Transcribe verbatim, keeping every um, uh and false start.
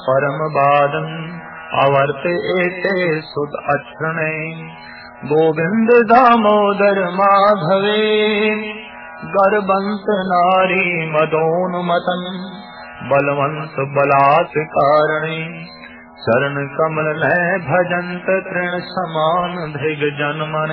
परम बादन आवर्ते एते सुत अक्षणे गोविंद दामोदर माधवे गर्बंत नारी मदोन्मतन बलवंत बलात् कारणे चरण कमल नय भजंत तृण समान धृग जन मन